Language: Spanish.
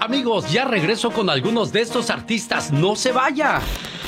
Amigos, ya regreso con algunos de estos artistas. No se vaya.